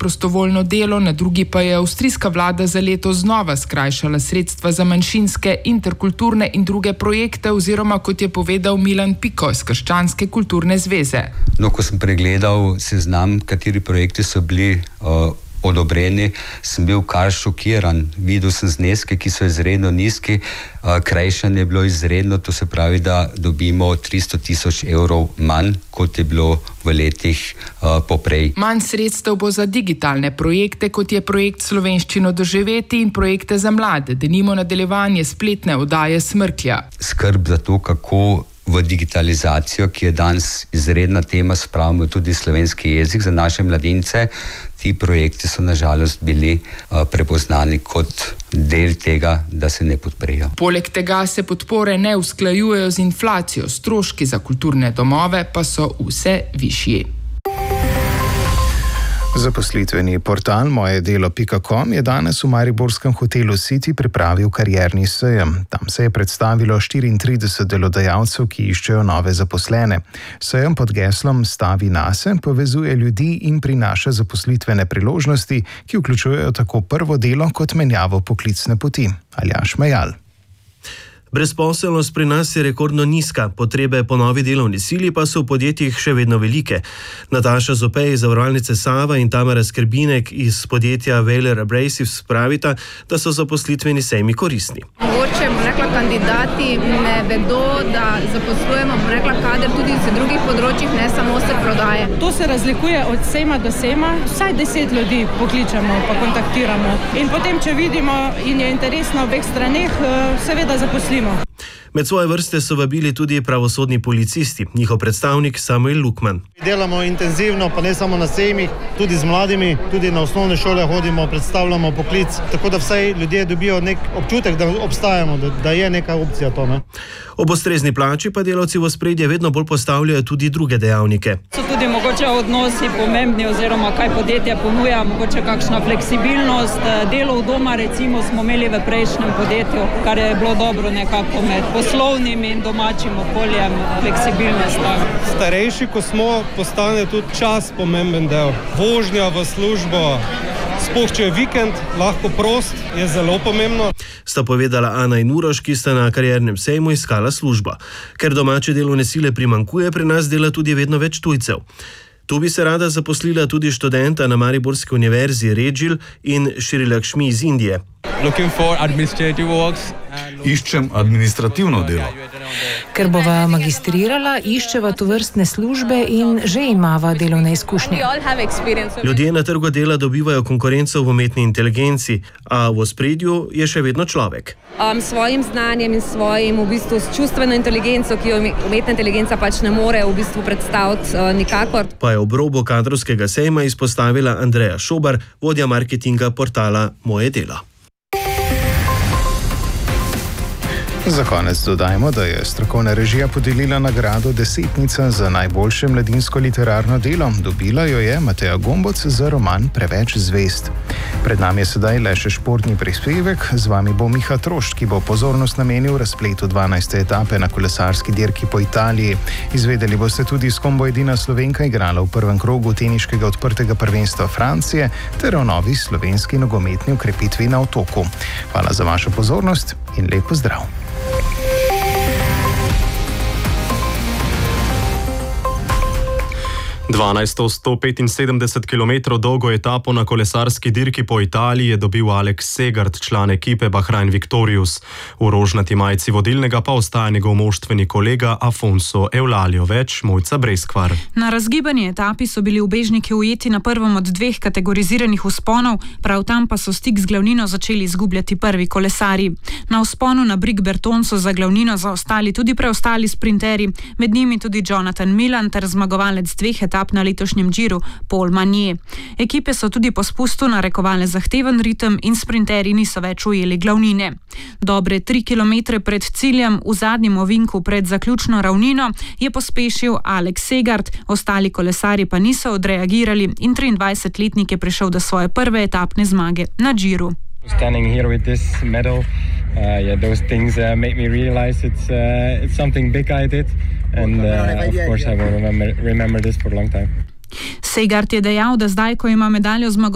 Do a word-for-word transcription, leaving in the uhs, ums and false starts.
prostovoljno delo, na drugi pa je avstrijska vlada za leto znova skrajšala sredstva za manjšinske, interkulturne in druge projekte oziroma, kot je povedal Milan Piko iz Krščanske kulturne zveze. No, ko sem pregledal seznam, kateri projekti so bili uh, odobreni, sem bil kar šokiran. Videl sem zneske, ki so izredno nizki, uh, krajšanje je bilo izredno, to se pravi, da dobimo tristo tisoč evrov manj, kot je bilo v letih uh, poprej. Manj sredstev bo za digitalne projekte, kot je projekt Slovenščino doživeti in projekte za mlade, denimo nadaljevanje spletne oddaje Smrklja. Skrb za to, kako v digitalizacijo, ki je danes izredna tema, spravimo tudi slovenski jezik za naše mladince. Ti projekti so nažalost bili uh, prepoznani kot del tega, da se ne podprejo. Poleg tega se podpore ne usklajujejo z inflacijo, stroški za kulturne domove pa so vse višji. Zaposlitveni portal moje delo pika com je danes v mariborskem hotelu City pripravil karierni sejem. Tam se je predstavilo štiriintrideset delodajalcev, ki iščejo nove zaposlene. Sejem pod geslom Stavi nase povezuje ljudi in prinaša zaposlitvene priložnosti, ki vključujejo tako prvo delo kot menjavo poklicne poti. Aljaž Mejal. Brezposelnost pri nas je rekordno nizka, potrebe po novi delovni sili pa so v podjetjih še vedno velike. Nataša Zopej iz zavarovalnice Sava in Tamara Skrbinek iz podjetja Whaler Abrasives pravita, da so zaposlitveni sejmi koristni. Mogoče, bom rekla, kandidati ne vedo, da zaposlujemo, bom rekla, kader tudi v drugih področjih, ne samo se prodaje. To se razlikuje od sejma do sejma, vsaj deset ljudi pokličemo pa kontaktiramo. In potem, če vidimo in je interes na obeh straneh, seveda zaposlimo. Med svoje vrste so vabili tudi pravosodni policisti, njihov predstavnik Samuel Lukman. Delamo intenzivno, pa ne samo na sejmih, tudi z mladimi, tudi na osnovne šole hodimo, predstavljamo poklic, tako da vsaj ljudje dobijo nek občutek, da obstajamo, da, da je neka opcija to. Ne? Ob ustrezni plači pa delavci v ospredje vedno bolj postavljajo tudi druge dejavnike. So tudi mogoče odnosi pomembni oziroma kaj podjetje ponuja, mogoče kakšna fleksibilnost, delo v doma recimo smo imeli v prejšnjem podjetju, kar je bilo dobro nekako med poslovnim in domačim okoljem, fleksibilnost. Starejši, ko smo, postane tudi čas pomemben del. Vožnja v službo, sploh če je vikend, lahko prost, je zelo pomembno. Sta povedala Ana in Uroš, ki sta na kariernem sejmu iskala službo. Ker domače delovne sile primanjkuje, pri nas dela tudi vedno več tujcev. Tu bi se rada zaposlila tudi študenta na Mariborski univerzi Redžil in Šrilakšmi iz Indije. Iščem administrativno delo. Ker bova magistrirala, iščeva tovrstne službe in že imava delovne izkušnje. Ljudje na trgu dela dobivajo konkurenco v umetni inteligenci, a v ospredju je še vedno človek. Um, svojim znanjem in svojim v bistvu s čustveno inteligenco, ki jo umetna inteligenca pač ne more v bistvu predstaviti uh, nikakor. Pa je ob robu kadrovskega sejma izpostavila Andreja Šobar, vodja marketinga portala Moje delo. Za konec dodajmo, da je strokovna režija podelila nagrado Desetnica za najboljše mladinsko literarno delo. Dobila jo je Mateja Gomboc za roman Preveč zvezd. Pred nami je sedaj le še športni prispevek. Z vami bo Miha Trošt, ki bo pozornost namenil razpletu dvanajste etape na kolesarski dirki po Italiji. Izvedeli boste tudi, s kom bo edina Slovenka igrala v prvem krogu teniškega odprtega prvenstva Francije ter o novi slovenski nogometni okrepitvi na Otoku. Hvala za vašo pozornost in lep pozdrav. dvanajsto sto petinsedemdeset kilometrov dolgo etapo na kolesarski dirki po Italiji je dobil Alex Segard, član ekipe Bahrain Victorious. V rožnati majici vodilnega pa ostaja njegov moštveni kolega Afonso Eulalio. Več Mojca Breskvar. Na razgibani etapi so bili ubežniki ujeti na prvem od dveh kategoriziranih vzponov, prav tam pa so stik z glavnino začeli izgubljati prvi kolesarji. Na vzponu na Brig Berton so za glavnino zaostali tudi preostali sprinterji, med njimi tudi Jonathan Milan ter zmagovalec dveh etap na letošnjem Giru, Paul Magnier. Ekipe so tudi po spustu narekovale zahteven ritem in sprinterji niso več ujeli glavnine. Dobre tri kilometre pred ciljem, v zadnjem ovinku pred zaključno ravnino, je pospešil Alex Segard, ostali kolesarji pa niso odreagirali in triindvajsetletnik je prišel do svoje prve etapne zmage na Giru. Standing here with this medal, uh, yeah, those things uh, make me realize it's uh, it's something big I did, and uh, of course I will remember remember this for a long time. Segard je dejal, da zdaj, ko ima medaljo zmagovalca